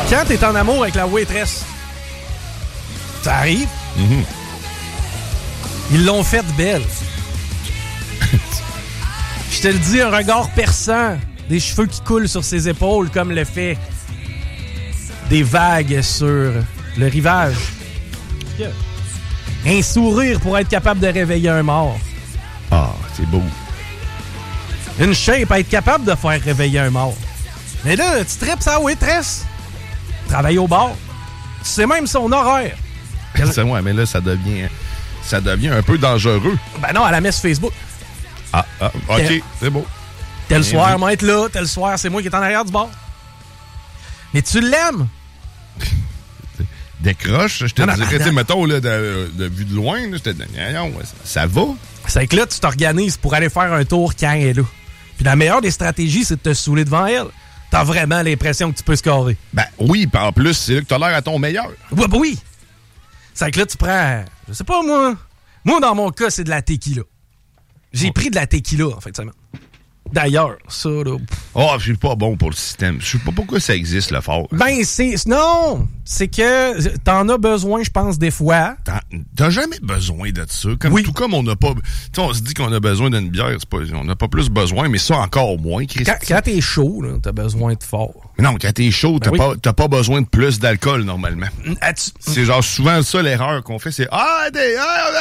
Quand t'es en amour avec la waitress, ça arrive. Mm-hmm. Ils l'ont faite belle. Je te le dis, un regard perçant, des cheveux qui coulent sur ses épaules comme le fait des vagues sur le rivage. Un sourire pour être capable de réveiller un mort. Ah, c'est beau. Une shape à être capable de faire réveiller un mort. Mais là, tu tripes sa waitress. Travaille au bar. Tu sais même son horaire. Ouais, mais là, ça devient un peu dangereux. Ben non, à la messe Facebook. Ah, OK, c'est beau. Tel soir, moi être là. Tel soir, c'est moi qui est en arrière du bar. Mais tu l'aimes. Décroche, je te dirais, tu sais, mettons, là, de vue de loin, là, je te dis, ça va. C'est que là, tu t'organises pour aller faire un tour quand elle est là. Puis la meilleure des stratégies, c'est de te saouler devant elle. T'as vraiment l'impression que tu peux scorer. Ben oui, puis en plus, c'est là que t'as l'air à ton meilleur. Ouais, ben oui. C'est que là, tu prends, je sais pas moi. Moi, dans mon cas, c'est de la tequila. J'ai pris de la tequila en fin de semaine. D'ailleurs, ça, là... Oh, je suis pas bon pour le système. Je sais pas pourquoi ça existe, le fort. Ben, non! C'est que t'en as besoin, je pense, des fois. T'as jamais besoin de ça. Tout comme on n'a pas... Tu sais, on se dit qu'on a besoin d'une bière. On n'a pas plus besoin, mais ça encore moins, Christy. Quand t'es chaud, là, t'as besoin de fort. Mais non, quand t'es chaud, t'as pas besoin de plus d'alcool, normalement. C'est genre souvent ça, l'erreur qu'on fait, c'est « Ah, shooter! »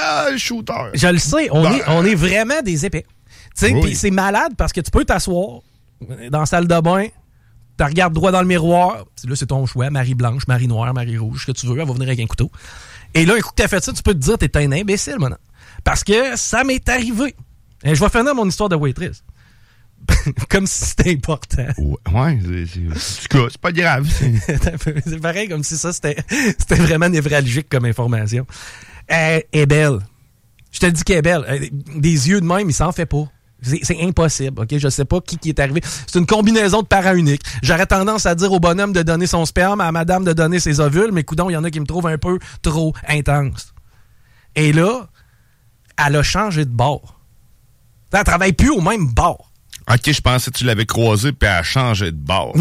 Je le sais, on est vraiment des épais. Oui. Puis c'est malade parce que tu peux t'asseoir dans la salle de bain, tu regardes droit dans le miroir, là c'est ton choix, Marie blanche, Marie noire, Marie rouge, ce que tu veux, elle va venir avec un couteau. Et là, un coup que t'as fait ça, tu peux te dire t'es un imbécile maintenant. Parce que ça m'est arrivé. Et je vais finir mon histoire de waitress. Comme si c'était important. Ouais, c'est pas grave. C'est pareil comme si ça c'était vraiment névralgique comme information. Elle est belle. Je te dis qu'elle est belle. Des yeux de même, il s'en fait pas. C'est impossible, OK? Je sais pas qui est arrivé. C'est une combinaison de parents uniques. J'aurais tendance à dire au bonhomme de donner son sperme, à madame de donner ses ovules, mais coudonc, il y en a qui me trouvent un peu trop intense. Et là, elle a changé de bord. Elle travaille plus au même bord. OK, je pensais que tu l'avais croisée puis elle a changé de bord.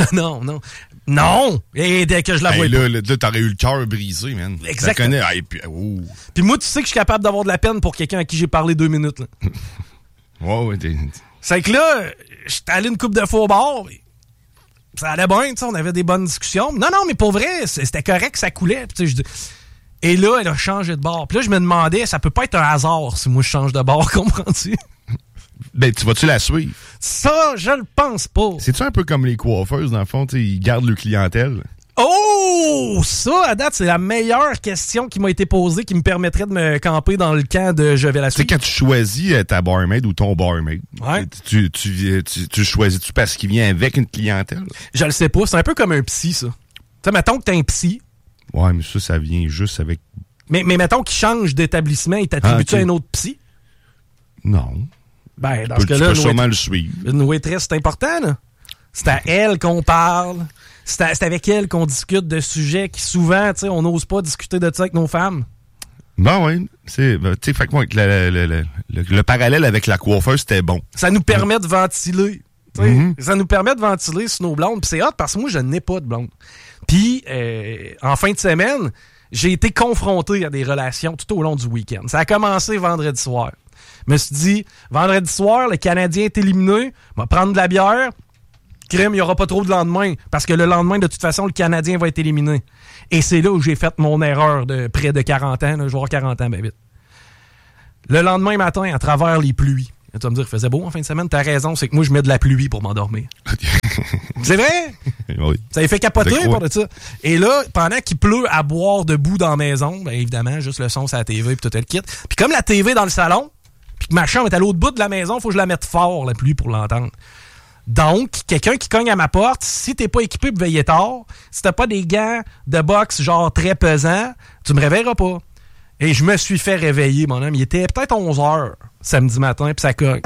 Non! Et dès que je la vois là, t'aurais eu le cœur brisé, man. Exactement. Puis moi, tu sais que je suis capable d'avoir de la peine pour quelqu'un à qui j'ai parlé 2 minutes, là. Ouais. C'est que là, j'étais allé une couple de fois au bar. Ça allait bien, tu sais, on avait des bonnes discussions. Non, mais pour vrai, c'était correct, ça coulait. Et là, elle a changé de bar. Puis là, je me demandais, ça peut pas être un hasard si moi je change de bar, comprends-tu? Ben, tu vas-tu la suivre? Ça, je le pense pas. C'est-tu un peu comme les coiffeuses, dans le fond, ils gardent leur clientèle? Oh! Ça, à date, c'est la meilleure question qui m'a été posée qui me permettrait de me camper dans le camp de je vais la suivre. Tu sais, quand tu choisis ta barmaid ou ton barmaid, tu choisis-tu parce qu'il vient avec une clientèle? Je le sais pas. C'est un peu comme un psy, ça. Tu sais, mettons que t'as un psy. Ouais, mais ça vient juste avec... Mais mettons qu'il change d'établissement, il t'attribue-tu à un autre psy? Non. Ben, dans ce cas-là, tu peux sûrement le suivre. Une waitress, c'est important, là. C'est à elle qu'on parle. C'est avec elle qu'on discute de sujets qui, souvent, tu sais, on n'ose pas discuter de ça avec nos femmes. Ben oui, tu sais, fait que moi, le parallèle avec la coiffeuse, c'était bon. Ça nous permet de ventiler. Ça nous permet de ventiler sur nos blondes. Puis c'est hot parce que moi, je n'ai pas de blonde. Puis, en fin de semaine, j'ai été confronté à des relations tout au long du week-end. Ça a commencé vendredi soir. Je me suis dit, vendredi soir, le Canadien est éliminé, on va prendre de la bière. Crème, il n'y aura pas trop de lendemain, parce que le lendemain, de toute façon, le Canadien va être éliminé. Et c'est là où j'ai fait mon erreur de près de 40 ans. Là, je vais avoir 40 ans, ben vite. Le lendemain matin, à travers les pluies, tu vas me dire, il faisait beau en fin de semaine. T'as raison, c'est que moi, je mets de la pluie pour m'endormir. C'est vrai? Oui. Ça les fait capoter pour ça. Et là, pendant qu'il pleut à boire debout dans la maison, ben évidemment, juste le son sur la TV et tout le kit. Puis comme la TV dans le salon, puis que ma chambre est à l'autre bout de la maison, il faut que je la mette fort, la pluie, pour l'entendre. Donc, quelqu'un qui cogne à ma porte, si t'es pas équipé pour veiller tard, si t'as pas des gants de boxe genre très pesants, tu me réveilleras pas. Et je me suis fait réveiller, mon homme. Il était peut-être 11h samedi matin, puis ça cogne.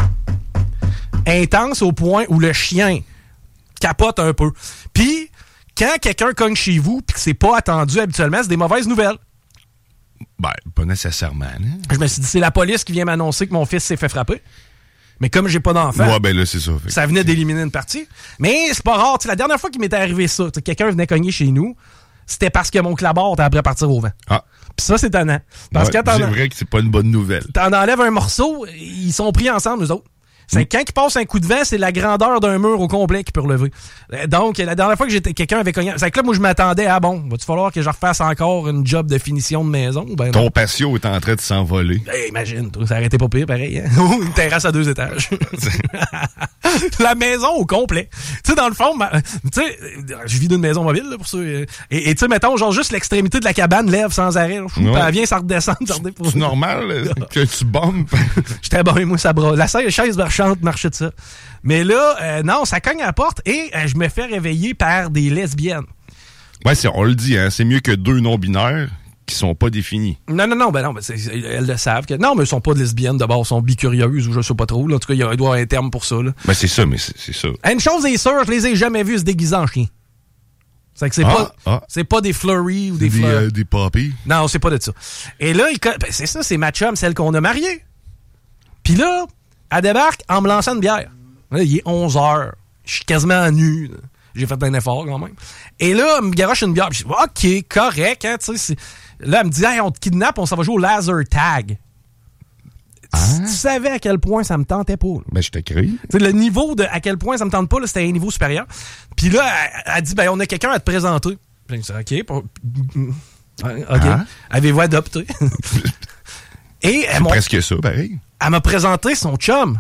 Intense au point où le chien capote un peu. Puis, quand quelqu'un cogne chez vous, puis que c'est pas attendu habituellement, c'est des mauvaises nouvelles. Ben, pas nécessairement. Hein? Je me suis dit, c'est la police qui vient m'annoncer que mon fils s'est fait frapper. Mais comme j'ai pas d'enfant, ouais, ben là, c'est ça. Ça venait d'éliminer une partie. Mais c'est pas rare. T'sais, la dernière fois qu'il m'était arrivé ça, quelqu'un venait cogner chez nous, c'était parce que mon clabard était après partir au vent. Ah. Puis ça, c'est étonnant. Parce que c'est vrai que c'est pas une bonne nouvelle. T'en enlèves un morceau, ils sont pris ensemble, nous autres. C'est quand il passe un coup de vent, c'est la grandeur d'un mur au complet qui peut relever. Donc, la dernière fois que quelqu'un avait cogné... C'est que là, moi, je m'attendais à, va-tu falloir que je refasse encore une job de finition de maison? Ben, ton patio est en train de s'envoler. Imagine, toi, ça arrêtait pas pire, pareil. Hein? Une terrasse à 2 étages. La maison au complet. Tu sais, dans le fond, tu sais, je vis d'une maison mobile, là, pour ça. Et tu sais, mettons, genre, juste l'extrémité de la cabane lève sans arrêt. Elle vient, ça redescend. C'est normal que tu bombes. J'étais bon, moi, ça brasse. La chaise marchait de ça. Mais là, non, ça cogne à la porte et je me fais réveiller par des lesbiennes. Ouais, on le dit, hein, c'est mieux que 2 non-binaires qui sont pas définis. Non, elles le savent. Non, mais elles sont pas lesbiennes, d'abord, elles sont bicurieuses ou je sais pas trop. Là. En tout cas, il doit y avoir un terme pour ça. Là. Ben, c'est ça, mais c'est ça. Une chose est sûre, je les ai jamais vues se déguiser en chien. C'est que c'est pas des flurries ou des fleurs. Des poppies. Non, c'est pas de ça. Et là, c'est ça, c'est ma chum, celle qu'on a mariée. Puis là, elle débarque en me lançant une bière. Là, il est 11h. Je suis quasiment nu. J'ai fait un effort quand même. Et là, elle me garoche une bière. Je dis, OK, correct. Hein, là, elle me dit, hey, on te kidnappe, on s'en va jouer au laser tag. Tu savais à quel point ça me tentait pas. Là. Ben, je te crie. Le niveau de à quel point ça me tente pas, là, c'était un niveau supérieur. Puis là, elle dit, on a quelqu'un à te présenter. Puis je dis, OK. OK. Avez-vous adopté? Et c'est presque ça, pareil. Elle m'a présenté son chum.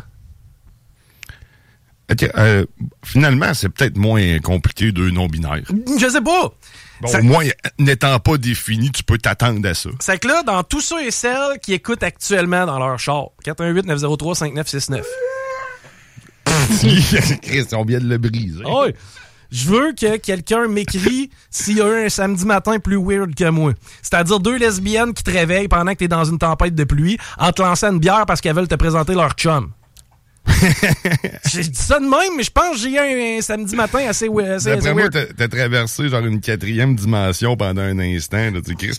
Finalement, c'est peut-être moins compliqué 2 non-binaires. Je sais pas. Bon, au moins, n'étant pas défini, tu peux t'attendre à ça. C'est que là, dans tous ceux et celles qui écoutent actuellement dans leur char, 418-903-5969. Chris, on vient de le briser. Oh, je veux que quelqu'un m'écrit s'il y a eu un samedi matin plus weird que moi. C'est-à-dire 2 lesbiennes qui te réveillent pendant que t'es dans une tempête de pluie en te lançant une bière parce qu'elles veulent te présenter leur chum. J'ai dit ça de même, mais je pense que j'ai eu un samedi matin assez D'après moi, t'as traversé genre une 4e dimension pendant un instant. Là, Chris,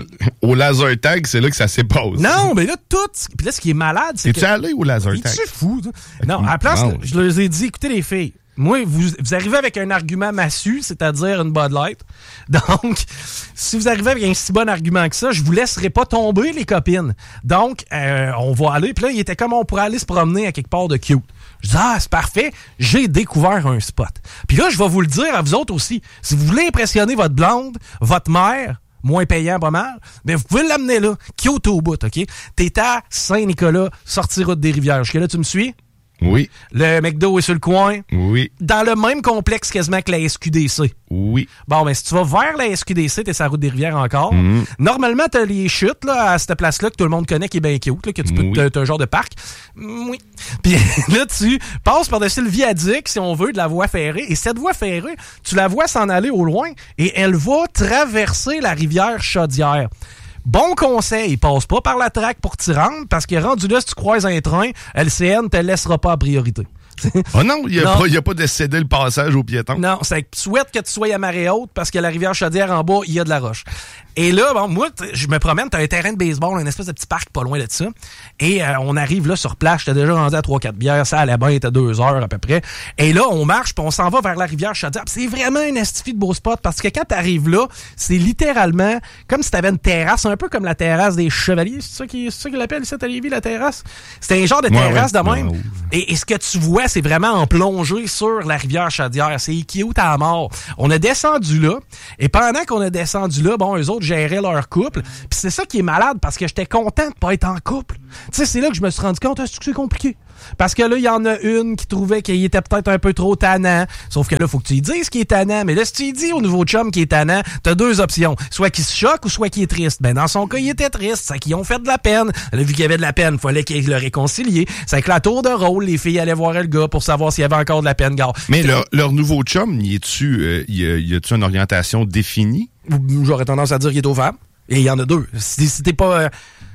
au laser tag, c'est là que ça s'est passé. Non, mais là, tout... Puis là, ce qui est malade, c'est que... Es-tu allé au laser tag? Es-tu fou? Non, à la place, je leur ai dit, écoutez les filles, moi, vous arrivez avec un argument massu, c'est-à-dire une Bud Light. Donc, si vous arrivez avec un si bon argument que ça, je vous laisserai pas tomber, les copines. Donc, on va aller. Puis là, il était comme on pourrait aller se promener à quelque part de cute. Je dis, c'est parfait, j'ai découvert un spot. Puis là, je vais vous le dire à vous autres aussi. Si vous voulez impressionner votre blonde, votre mère, moins payant pas mal, mais vous pouvez l'amener là, cute au bout, OK? T'es à Saint-Nicolas, sortie route des Rivières. Jusque là, tu me suis? Oui. Le McDo est sur le coin. Oui. Dans le même complexe quasiment que la SQDC. Oui. Bon, mais si tu vas vers la SQDC, t'es sur la route des Rivières encore. Normalement, t'as les chutes là, à cette place-là que tout le monde connaît, qui est bien cute, là, que tu peux t'as un genre de parc. Oui. Puis là, tu passes par-dessus le viaduc, si on veut, de la voie ferrée. Et cette voie ferrée, tu la vois s'en aller au loin et elle va traverser la rivière Chaudière. Bon conseil, passe pas par la traque pour t'y rendre, parce que rendu là, si tu croises un train, LCN te laissera pas en priorité. Oh non, il n'y a pas de céder le passage aux piétons. Non, c'est que tu souhaites que tu sois à marée haute parce que la rivière Chaudière en bas, il y a de la roche. Et là, bon, moi, je me promène, t'as un terrain de baseball, un espèce de petit parc pas loin de ça. Et on arrive là sur place, j'étais déjà rendu à 3-4 bières, ça allait bien, il était 2 heures à peu près. Et là, on marche, puis on s'en va vers la rivière Chaudière. Pis c'est vraiment un estifi de beau spot parce que quand t'arrives là, c'est littéralement comme si t'avais une terrasse, un peu comme la terrasse des Chevaliers. C'est ça qu'ils l'appellent ici à Lévis, la terrasse? C'est un genre de terrasse de même. Ouais. Et ce que tu vois, c'est vraiment en plongée sur la rivière Chaudière. C'est cute à mort. On a descendu là, et pendant qu'on a descendu là, bon, eux autres géraient leur couple. Puis c'est ça qui est malade, parce que j'étais content de pas être en couple. Tu sais, c'est là que je me suis rendu compte, est-ce que c'est compliqué? Parce que là, il y en a une qui trouvait qu'il était peut-être un peu trop tannant. Sauf que là, il faut que tu lui dises qu'il est tannant. Mais là, si tu lui dis au nouveau chum qu'il est tannant, t'as 2 options. Soit qu'il se choque ou soit qu'il est triste. Ben, dans son cas, il était triste. C'est qu'ils ont fait de la peine. Là, vu qu'il y avait de la peine, il fallait qu'ils le réconcilient. C'est que la tour de rôle, les filles allaient voir le gars pour savoir s'il y avait encore de la peine. Gars. Mais leur nouveau chum, y a-tu une orientation définie? J'aurais tendance à dire qu'il est aux femmes. Et il y en a 2. Si t'es pas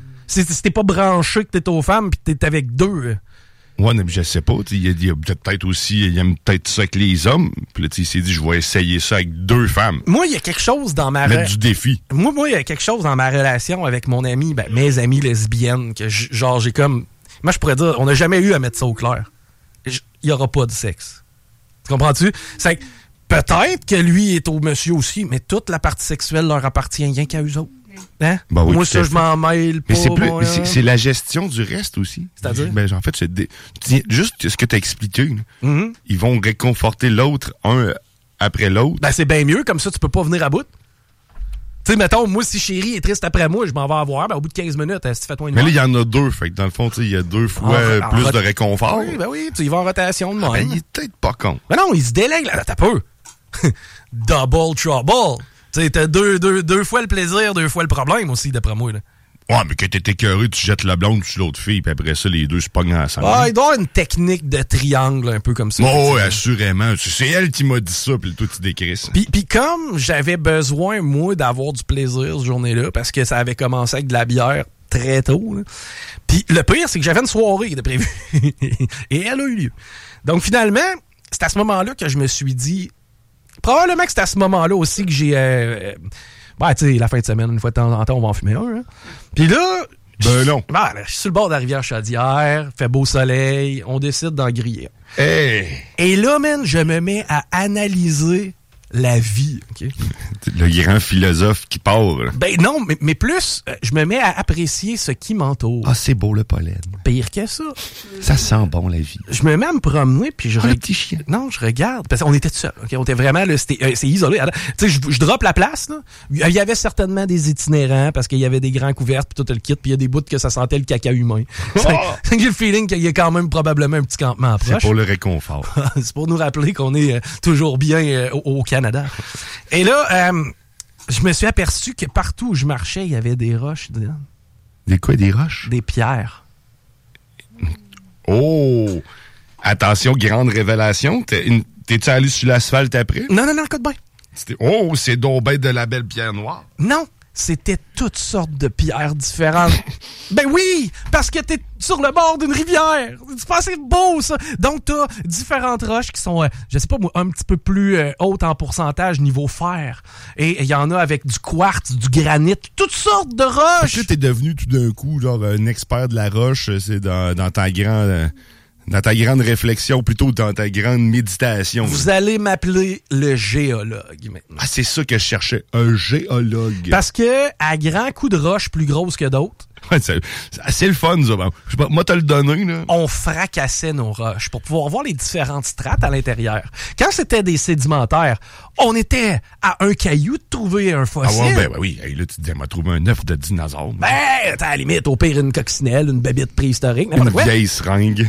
branché que t'es aux femmes pis t'es avec 2... Ouais, mais je sais pas. Il y a peut-être aussi, il aime peut-être ça avec les hommes. Puis là, il s'est dit, je vais essayer ça avec 2 femmes. Moi, il y a quelque chose dans ma... Mettre du défi. Moi, il y a quelque chose dans ma relation avec mon ami, mes amies lesbiennes, que genre, j'ai comme... moi, je pourrais dire, on n'a jamais eu à mettre ça au clair. Il n'y aura pas de sexe. Tu comprends-tu? C'est que peut-être que lui est au monsieur aussi, mais toute la partie sexuelle leur appartient rien qu'à eux autres. Hein? Ben oui, moi, ça, je m'en mêle pas. Mais c'est la gestion du reste aussi. C'est-à-dire? Ben, en fait, juste ce que tu as expliqué. Mm-hmm. Ils vont réconforter l'autre un après l'autre. Ben, c'est bien mieux, comme ça, tu peux pas venir à bout. Tu sais, mettons, moi, si chérie est triste après moi, je m'en vais avoir, ben, au bout de 15 minutes, si tu fais toi une mais là, il y en a deux. Fait que dans le fond, il y a 2 fois plus de réconfort. Oui, ben oui, tu y vas en rotation de même. Ben, il est peut-être pas con. Ben non, il se délègue, là, t'as peu. Double trouble. Tu sais, t'as deux fois le plaisir, 2 fois le problème aussi, d'après moi, là. Ouais, mais que t'es écœuré, tu jettes la blonde sur l'autre fille, puis après ça, les deux se pognent ensemble. Ah, il doit y avoir une technique de triangle, un peu comme ça. Oh, oui, assurément. C'est elle qui m'a dit ça, puis toi, tu décris ça. Puis comme j'avais besoin, moi, d'avoir du plaisir cette journée-là, parce que ça avait commencé avec de la bière très tôt, là. Puis le pire, c'est que j'avais une soirée de prévu. Et elle a eu lieu. Donc, finalement, c'est à ce moment-là que je me suis dit... Probablement que c'est à ce moment-là aussi que j'ai... tu sais, la fin de semaine, une fois de temps en temps, on va en fumer un. Hein? Puis là... Ben non. Je suis sur le bord de la rivière Chaudière, fait beau soleil, on décide d'en griller. Hey. Et là, man, je me mets à analyser la vie. Okay? Le grand philosophe qui part. Ben non, mais plus, je me mets à apprécier ce qui m'entoure. Ah, c'est beau le pollen. Pire que ça. Ça sent bon la vie. Je me mets à me promener, puis je regarde. Le petit chien. Non, je regarde. Parce qu'on était tout seul. Okay? On était vraiment là, c'est isolé. Tu sais, je droppe la place. Là. Il y avait certainement des itinérants parce qu'il y avait des grands couverts, puis tout le kit, puis il y a des bouts que ça sentait le caca humain. J'ai le feeling qu'il y a quand même probablement un petit campement proche. C'est pour le réconfort. C'est pour nous rappeler qu'on est toujours bien au Canada. Et là, je me suis aperçu que partout où je marchais, il y avait des roches dedans. Des quoi, des roches? Des pierres. Oh! Attention, grande révélation. T'es-tu allé sur l'asphalte après? Non, écoute bien. Oh, c'est donc ben de la belle pierre noire. Non, c'était toutes sortes de pierres différentes. Ben oui, parce que t'es sur le bord d'une rivière. C'est pas assez beau, ça. Donc, t'as différentes roches qui sont, je sais pas moi, un petit peu plus hautes en pourcentage niveau fer. Et il y en a avec du quartz, du granit, toutes sortes de roches. Est-ce que t'es devenu tout d'un coup genre un expert de la roche? C'est dans ta grande... Dans ta grande réflexion, plutôt dans ta grande méditation. Vous allez m'appeler le géologue maintenant. Ah, c'est ça que je cherchais, un géologue. Parce que à grands coups de roche plus grosses que d'autres, ouais, c'est le fun, ça. Je sais pas, moi, t'as le donné, là. On fracassait nos roches pour pouvoir voir les différentes strates à l'intérieur. Quand c'était des sédimentaires, on était à un caillou de trouver un fossile. Ah ouais, ben oui. Hey, là, tu te dis, elle m'a trouvé un œuf de dinosaure. Ben, à la limite, au pire, une coccinelle, une bébite préhistorique. Une vieille seringue.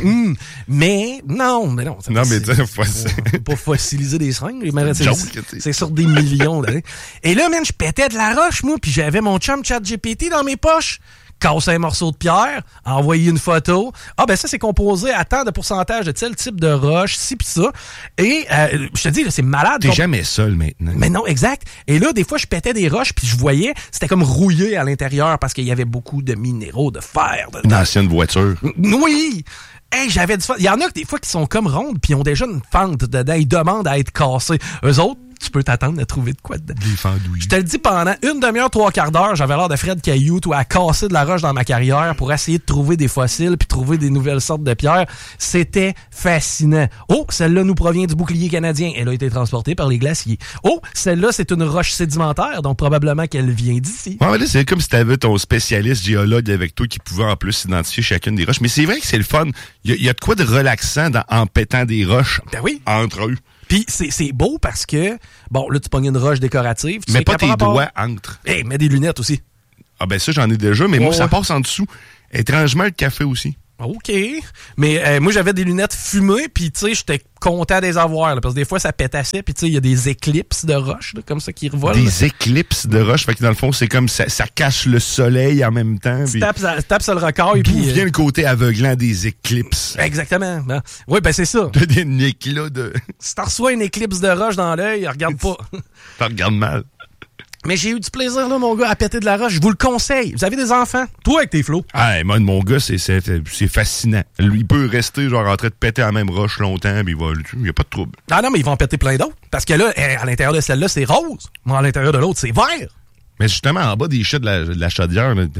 Mais non. Non, mais tu sais, pas fossiliser des seringues. C'est sur des millions d'années. Et là, man, je pétais de la roche, moi, puis j'avais mon chum ChatGPT dans mes poches. Casser un morceau de pierre, envoyer une photo. Ah, ben ça, c'est composé à tant de pourcentage de tel type de roche, ci pis ça. Et je te dis, là, c'est malade. T'es jamais seul maintenant. Mais non, exact. Et là, des fois, je pétais des roches, puis je voyais, c'était comme rouillé à l'intérieur parce qu'il y avait beaucoup de minéraux, de fer. Une ancienne voiture. Oui! Hey, j'avais du fun. Il y en a des fois qui sont comme rondes, puis ils ont déjà une fente dedans. Ils demandent à être cassés. Eux autres, tu peux t'attendre à trouver de quoi dedans. Des fandouilles. Je te le dis, pendant une demi-heure, 3/4 d'heure, j'avais l'air de Fred Cailloux ou à casser de la roche dans ma carrière pour essayer de trouver des fossiles puis trouver des nouvelles sortes de pierres. C'était fascinant. Oh, celle-là nous provient du bouclier canadien. Elle a été transportée par les glaciers. Oh, celle-là, c'est une roche sédimentaire, donc probablement qu'elle vient d'ici. Ouais, mais là, c'est comme si t'avais ton spécialiste géologue avec toi qui pouvait en plus identifier chacune des roches. Mais c'est vrai que c'est le fun. Il y a de quoi de relaxant en pétant des roches entre eux. Puis c'est beau parce que, bon, là, tu pognes une roche décorative. Mais pas tes doigts entre. Hey, mets des lunettes aussi. Ah ben ça, j'en ai déjà, mais moi, ça passe en dessous. Étrangement, le café aussi. OK. Mais moi, j'avais des lunettes fumées, puis tu sais, j'étais content de les avoir, là, parce que des fois, ça pétassait, puis tu sais, il y a des éclipses de roches, là, comme ça, qui revolent. Des éclipses de roches, fait que dans le fond, c'est comme ça cache le soleil en même temps. Tu tapes sur le record. D'où vient le côté aveuglant des éclipses? Exactement. Oui, ben c'est ça. T'as des éclats de... Si t'en reçois une éclipse de roche dans l'œil, regarde pas. T'en regardes mal. Mais j'ai eu du plaisir, là, mon gars, à péter de la roche. Je vous le conseille. Vous avez des enfants? Toi, avec tes flots. Ah, moi, mon gars, c'est fascinant. Lui, il peut rester, genre, en train de péter la même roche longtemps, puis il n'y a pas de trouble. Ah non, mais ils vont en péter plein d'autres. Parce que là, à l'intérieur de celle-là, c'est rose. Moi, à l'intérieur de l'autre, c'est vert. Mais justement, en bas des chutes de la chaudière, là,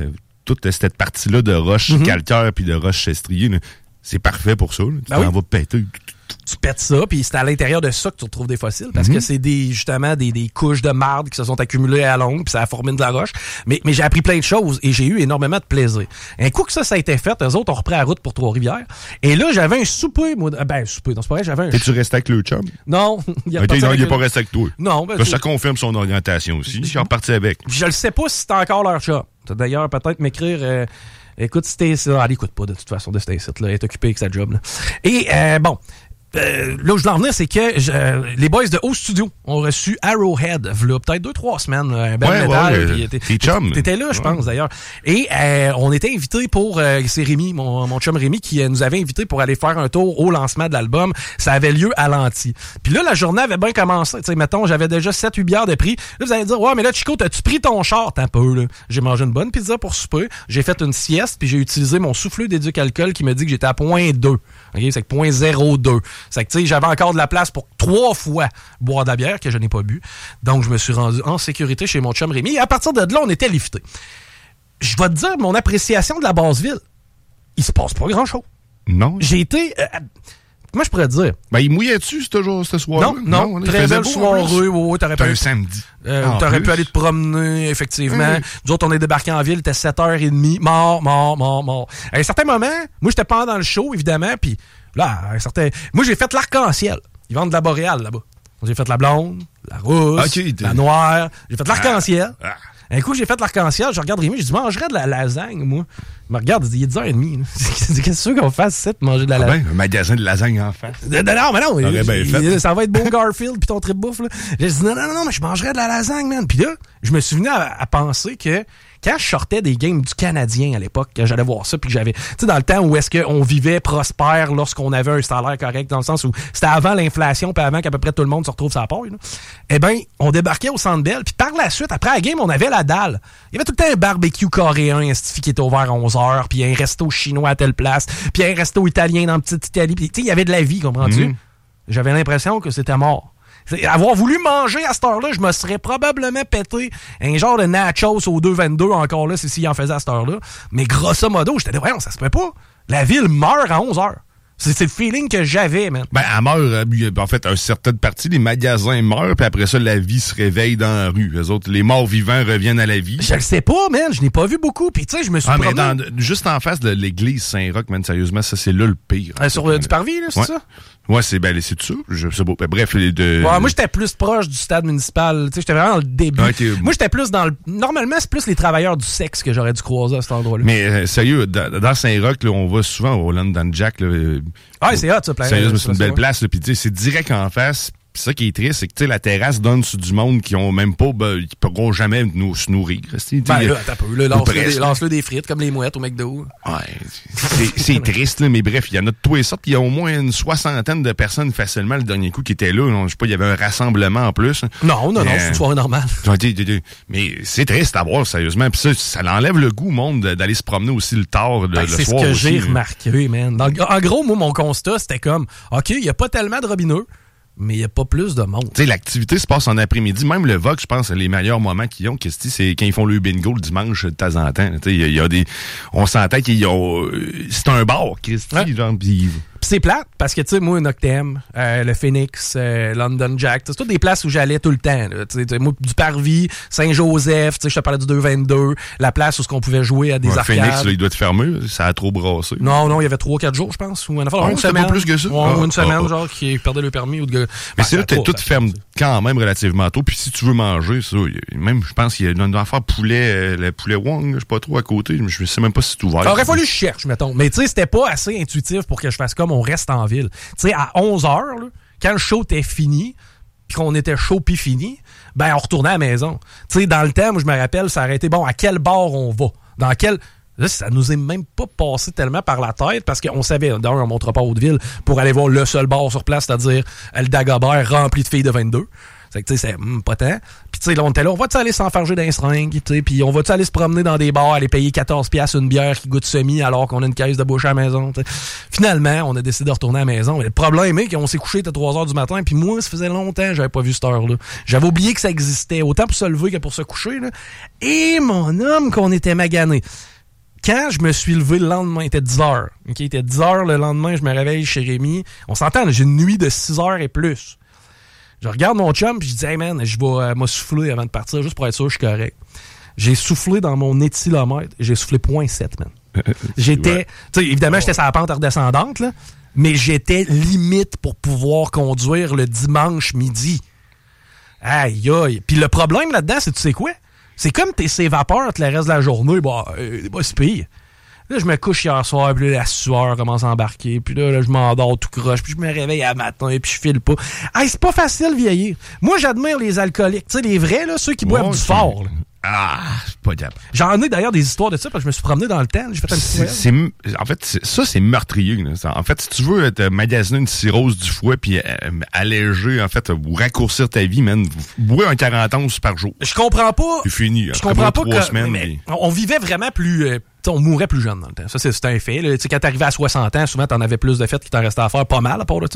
toute cette partie-là de roche calcaire puis de roche striée, là, c'est parfait pour ça. Là. Tu t'en vas péter. Tu pètes ça, puis c'est à l'intérieur de ça que tu retrouves des fossiles, parce que c'est justement des couches de marde qui se sont accumulées à longue, puis ça a formé de la roche. Mais j'ai appris plein de choses, et j'ai eu énormément de plaisir. Un coup que ça a été fait, eux autres ont repris la route pour Trois-Rivières. Et là, j'avais un souper, moi. Souper, non, c'est pas vrai, j'avais un... T'es-tu resté avec le chum? Non. Il est pas resté avec toi. Non. Ben, ça confirme son orientation aussi. Je suis reparti avec. Je le sais pas si c'est encore leur chum. D'ailleurs, peut-être m'écrire... écoute, c'était ça. Elle écoute pas de toute façon de cet site-là. Elle est occupée avec sa job. Là. Et bon... là où je veux en venir, c'est que les boys de O Studio ont reçu Arrowhead, v'là peut-être 2-3 semaines, un bel métal. T'étais là, je pense, d'ailleurs. Et on était invités pour... c'est Rémi, mon chum Rémi, qui nous avait invités pour aller faire un tour au lancement de l'album. Ça avait lieu à l'Anti. Puis là, la journée avait bien commencé. Tu sais, mettons, j'avais déjà 7-8 bières de prix. Là, vous allez dire, ouais, mais là, Chico, t'as-tu pris ton char? T'as un peu, là. J'ai mangé une bonne pizza pour souper. J'ai fait une sieste, puis j'ai utilisé mon souffleux d'éduc-alcool qui me dit que j'étais à 0.2. OK? C'est que 0.02. C'est que, tu sais, j'avais encore de la place pour 3 fois boire de la bière que je n'ai pas bu. Donc, je me suis rendu en sécurité chez mon chum Rémi. Et à partir de là, on était liftés. Je vais te dire, mon appréciation de la Basse-Ville, il se passe pas grand-chose. Non. J'ai été... comment je pourrais te dire? Ben, il mouillait-tu ce soir? Non. Très belle soirée. T'aurais pu un samedi. T'aurais pu aller te promener, effectivement. Nous autres, on est débarqués en ville, il était 7h30. Mort. À un certain moment, moi, j'étais pas dans le show, évidemment, puis là, moi, j'ai fait l'arc-en-ciel. Ils vendent de la boréale, là-bas. J'ai fait la blonde, la rousse, la noire. J'ai fait l'arc-en-ciel. Un coup, j'ai fait l'arc-en-ciel, je regarde Rémi, je dis, mangerais de la lasagne, moi. Il me regarde, il est 10h30. Qu'est-ce que qu'on fasse, c'est de manger de la lasagne? Un magasin de lasagne en face. Non. Ça va être beau Garfield puis ton trip bouffe, là. J'ai dit, non, mais je mangerais de la lasagne, man. Puis là, je me suis venu à penser que quand je sortais des games du Canadien à l'époque, que j'allais voir ça, puis que j'avais... Tu sais, dans le temps où est-ce qu'on vivait prospère lorsqu'on avait un salaire correct, dans le sens où c'était avant l'inflation, puis avant qu'à peu près tout le monde se retrouve sa paille, là. Eh bien, on débarquait au Centre Bell, puis par la suite, après la game, on avait la dalle. Il y avait tout le temps un barbecue coréen, un stifi qui était ouvert à 11h, puis un resto chinois à telle place, puis un resto italien dans Petite Italie, puis tu sais, il y avait de la vie, comprends-tu? J'avais l'impression que c'était mort. Avoir voulu manger à cette heure-là, je me serais probablement pété un genre de nachos au 2,22 encore là, c'est s'il en faisait à cette heure-là. Mais grosso modo, j'étais dit, voyons, ça se peut pas. La ville meurt à 11h. C'est le feeling que j'avais, man. Ben, elle meurt, en fait, une certaine partie des magasins meurent, puis après ça, la vie se réveille dans la rue. Les autres, les morts vivants reviennent à la vie. Je le sais pas, man. Je n'ai pas vu beaucoup. Puis, tu sais, je me suis promené... juste en face de l'église Saint-Roch, man, sérieusement, ça, c'est là le pire. Sur du parvis, là, c'est ça? Ouais, c'est ça. Je sais pas. Bref, moi, j'étais plus proche du stade municipal. Tu sais, j'étais vraiment dans le début. Moi, j'étais plus dans le... Normalement, c'est plus les travailleurs du sexe que j'aurais dû croiser à cet endroit-là. Mais sérieux, dans Saint-Roch, là, on va souvent au London Jack. Là, c'est hot, ça, plein. Sérieusement, c'est une belle place. Puis, tu sais, c'est direct en face. Pis ça qui est triste, c'est que la terrasse donne sur du monde qui ont même pas, qui pourront jamais se nourrir. T'as peu, lance-le des frites comme les mouettes au McDo. Ouais, c'est triste, là, mais bref, il y en a de tous et sortes. Il y a au moins une 60aine de personnes facilement le dernier coup qui étaient là. Je sais pas, il y avait un rassemblement en plus. Non, c'est une soirée normale. Mais c'est triste à voir, sérieusement. Puis ça l'enlève le goût au monde d'aller se promener aussi le tard, le soir. C'est ce que j'ai remarqué, man. En gros, moi, mon constat, c'était comme, OK, il y a pas tellement de robineux, mais il n'y a pas plus de monde. Tu sais, l'activité se passe en après-midi. Même le Vox, je pense, les meilleurs moments qu'ils ont, c'est quand ils font le bingo le dimanche de temps en temps. Tu sais, il y a des... On s'entend qu'il y a... C'est un bar, Christy, genre... Puis c'est plate, parce que, tu sais, moi, Noctem, le Phoenix, London Jack, c'est toutes des places où j'allais tout le temps. Moi, du Parvis, Saint-Joseph, tu sais, je te parlais du 222, la place où on pouvait jouer à des arcades. Phoenix, là, il doit être fermé, ça a trop brassé. Non, il y avait 3-4 jours, je pense. Ou une semaine. Pas plus que ça? Une semaine, genre, qui perdait le permis. Mais c'est là, t'es tout ferme quand même relativement tôt. Puis si tu veux manger, ça, même, je pense qu'il y a une affaire poulet, le poulet Wong, je sais pas trop à côté, je sais même pas si c'est ouvert. Il aurait fallu que je cherche, mettons. Mais tu sais, c'était pas assez intuitif pour que je fasse comme on reste en ville. Tu sais, à 11h, là, quand le show était fini, puis qu'on était chaud puis fini, ben on retournait à la maison. Tu sais, dans le temps, moi, je me rappelle, ça aurait été, bon, à quel bar on va? Dans quel... Là, ça nous est même pas passé tellement par la tête, parce qu'on savait, d'ailleurs, on montre pas à Haute-Ville pour aller voir le seul bar sur place, c'est-à-dire le Dagobert rempli de filles de 22. C'est que, tu sais, c'est pas tant. Puis, tu sais, là, on était là, on va-tu aller s'enfarger d'un seringue, tu sais, puis on va-tu aller se promener dans des bars, aller payer 14$ une bière qui goûte semi alors qu'on a une caisse de bouche à la maison, t'sais. Finalement, on a décidé de retourner à la maison. Mais le problème est qu'on s'est couché à 3h du matin, puis moi, ça faisait longtemps que j'avais pas vu cette heure-là. J'avais oublié que ça existait, autant pour se lever que pour se coucher, là. Et mon homme, qu'on était magané. quand je me suis levé le lendemain, il était 10 heures. Okay? Il était 10 heures le lendemain, je me réveille chez Rémi. On s'entend, j'ai une nuit de 6 heures et plus. Je regarde mon chum et je dis, hey man, je vais me souffler avant de partir, juste pour être sûr que je suis correct. J'ai soufflé dans mon éthylomètre, j'ai soufflé 0.7, man. J'étais, tu sais, évidemment, j'étais sur la pente redescendante, là, mais j'étais limite pour pouvoir conduire le dimanche midi. Aïe, aïe. Puis le problème là-dedans, c'est, tu sais quoi? C'est comme t'es ses vapeurs le reste de la journée, c'est pire. Là, je me couche hier soir, puis là, la sueur commence à embarquer, puis là, je m'endors tout croche, puis je me réveille à matin, puis je file pas. Hey, c'est pas facile vieillir. Moi, j'admire les alcooliques, tu sais, les vrais, là, ceux qui boivent du fort, là. Ah, c'est pas diable. J'en ai d'ailleurs des histoires de ça, parce que je me suis promené dans le temps, j'ai fait un petit en fait, ça, c'est meurtrier. Là. En fait, si tu veux te magasiner une cirrhose du foie puis alléger, en fait, ou raccourcir ta vie, man, bois un 40 onces par jour. Je comprends pas. C'est fini. Je comprends pas 3 semaines. Mais on vivait vraiment plus... on mourait plus jeune dans le temps. Ça, c'est un fait. Là. Quand t'arrivais à 60 ans, souvent, t'en avais plus de fêtes qui t'en restait à faire, pas mal à part de ça.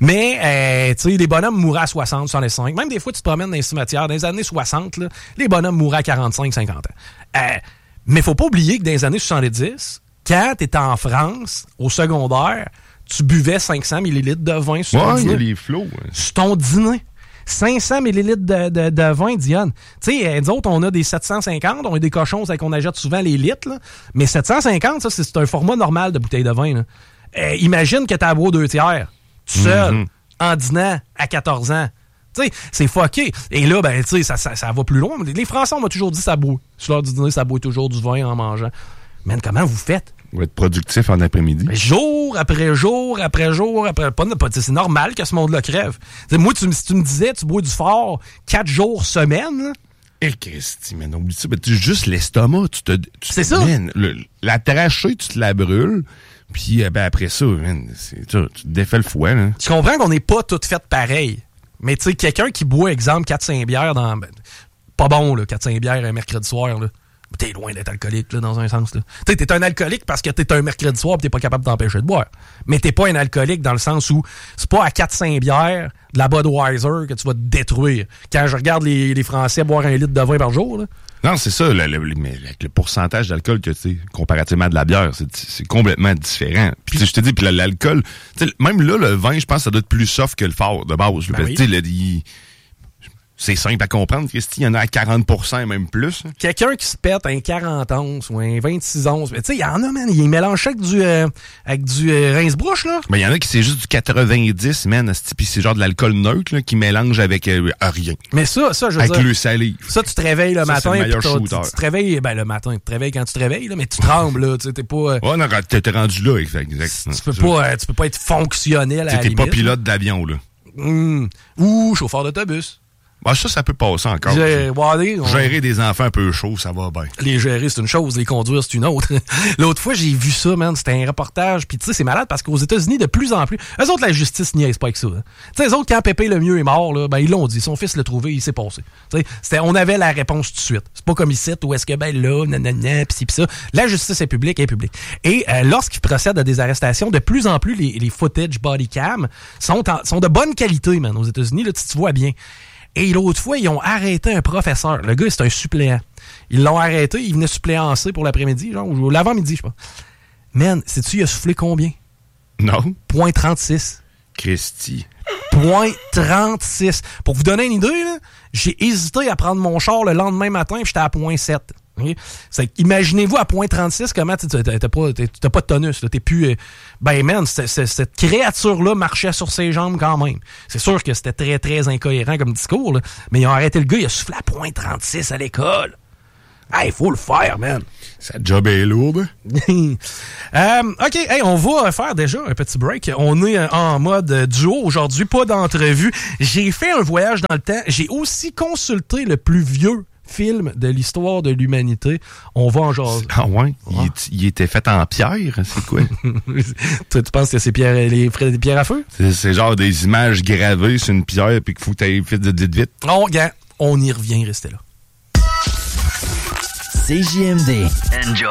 Mais, tu sais, les bonhommes mouraient à 60, 65. Même des fois, tu te promènes dans les cimetières. Dans les années 60, là, les bonhommes mouraient à 45, 50 ans. Mais faut pas oublier que dans les années 70, quand t'étais en France, au secondaire, tu buvais 500 millilitres de vin sur ton dîner. Il y a les flots. Ouais. Sur ton dîner. 500 millilitres de vin, Dionne. Tu sais, nous autres, on a des 750, on a des cochons, c'est qu'on achète souvent les litres, là. Mais 750, ça, c'est un format normal de bouteille de vin, là. Imagine que t'as à boire 2 tiers, tout seul, en dînant à 14 ans. Tu sais, c'est fucké. Et là, ben, tu sais, ça va plus loin. Les Français, on m'a toujours dit ça boit. Sur l'heure du dîner, ça boit toujours du vin en mangeant. Man, comment vous faites? Vous êtes productif en après-midi. Jour après jour, après jour, après... c'est normal que ce monde-là crève. T'sais, moi, si tu me disais, tu bois du fort 4 jours semaine... Eh, Christy, mais oublie ça. Juste l'estomac, c'est ça. La trachée, tu te la brûles. Puis après ça, man, tu te défais le foie. Là. Je comprends qu'on n'est pas toutes faites pareil. Mais tu sais, quelqu'un qui boit, exemple, 4-5 bières dans... pas bon, là, 4-5 bières un mercredi soir, là. T'es loin d'être alcoolique, là, dans un sens, là. Tu sais, t'es un alcoolique parce que t'es un mercredi soir pis t'es pas capable de t'empêcher de boire. Mais t'es pas un alcoolique dans le sens où c'est pas à 4-5 bières de la Budweiser que tu vas te détruire. Quand je regarde les Français boire 1 litre de vin par jour, là. Non, c'est ça, mais avec le pourcentage d'alcool que tu sais, comparativement à de la bière, c'est complètement différent. Puis je te dis, puis l'alcool, même là, le vin, je pense que ça doit être plus soft que le fort de base. Ben oui. C'est simple à comprendre, Christy, il y en a à 40% et même plus. Quelqu'un qui se pète un 40 onces ou un 26 onces, mais tu sais, il y en a, man, il mélange ça avec du rince-bouche, là. Mais il y en a qui c'est juste du 90, man, puis c'est genre de l'alcool neutre, là, qui mélange avec rien. Mais ça, je veux dire... Avec le salive. Ça, tu te réveilles le matin, c'est le meilleur shooter. Tu te réveilles, le matin, tu te réveilles quand tu te réveilles, là, mais tu trembles, là, tu sais, t'es pas... Ouais, non, t'es rendu là, exact. Tu peux pas être fonctionnel à la limite. T'es pas pilote d'avion, là. Ou chauffeur d'autobus. Bah ça peut passer encore. Gérer des enfants un peu chauds, ça va bien. Les gérer, c'est une chose, les conduire, c'est une autre. L'autre fois, j'ai vu ça, man, c'était un reportage, puis tu sais, c'est malade parce qu'aux États-Unis, de plus en plus, eux autres, la justice niaise pas avec ça. Tu sais, eux autres, quand Pépé Lemieux est mort, là, ben ils l'ont dit, son fils l'a trouvé, il s'est passé. Tu sais, on avait la réponse tout de suite. C'est pas comme ici, où est-ce que, ben là, nanana, pis ça. La justice est publique. Et lorsqu'ils procèdent à des arrestations, de plus en plus, les footage body cam sont de bonne qualité, man, aux États-Unis, là, tu vois bien. Et l'autre fois, ils ont arrêté un professeur. Le gars, c'est un suppléant. Ils l'ont arrêté, il venait suppléancer pour l'après-midi, genre, ou l'avant-midi, je sais pas. Man, sais-tu, il a soufflé combien? Non. 0.36. Christy. 0.36. Pour vous donner une idée, là, j'ai hésité à prendre mon char le lendemain matin, puis j'étais à 0.7. Okay? Imaginez-vous à 0.36 comment t'as pas de tonus, là, t'es plus... ben man, cette créature-là marchait sur ses jambes quand même. C'est sûr que c'était très très incohérent comme discours, là, mais ils ont arrêté le gars, il a soufflé à 0.36 à l'école. Hey, faut le faire, man. Sa job est lourde. OK, hey, on va faire déjà un petit break. On est en mode duo aujourd'hui, pas d'entrevue. J'ai fait un voyage dans le temps. J'ai aussi consulté le plus vieux film de l'histoire de l'humanité. On va en jaser. Ah ouais? Il était fait en pierre? C'est quoi? Toi, tu penses que c'est des pierres à feu? C'est genre des images gravées sur une pierre puis qu'il faut que tu ailles vite. On y revient, restez là. CJMD. Enjoy.